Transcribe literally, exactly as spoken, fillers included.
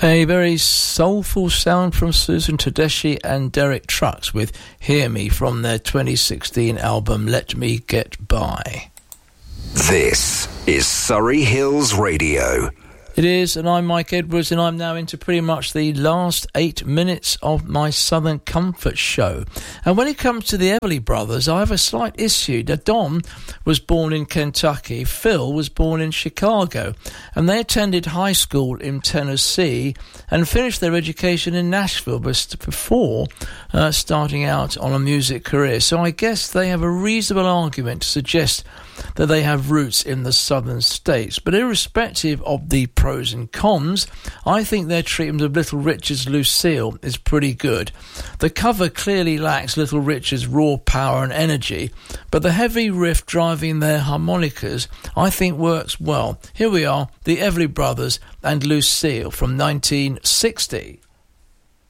A very soulful sound from Susan Tedeschi and Derek Trucks with Hear Me from their twenty sixteen album Let Me Get By. This is Surrey Hills Radio. It is, and I'm Mike Edwards, and I'm now into pretty much the last eight minutes of my Southern Comfort show. And when it comes to the Everly Brothers, I have a slight issue. Now, Don was born in Kentucky, Phil was born in Chicago, and they attended high school in Tennessee and finished their education in Nashville before uh, starting out on a music career. So I guess they have a reasonable argument to suggest that they have roots in the southern states. But irrespective of the pros and cons, I think their treatment of Little Richard's Lucille is pretty good. The cover clearly lacks Little Richard's raw power and energy, but the heavy riff driving their harmonicas I think works well. Here we are, the Everly Brothers and Lucille from nineteen sixty.